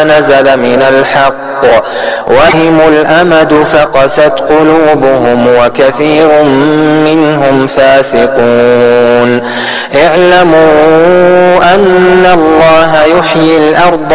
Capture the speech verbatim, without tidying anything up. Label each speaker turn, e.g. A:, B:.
A: ما نزل من الحق وهم الأمد فقست قلوبهم وكثير منهم فاسقون. اعلموا أن الله يحيي الأرض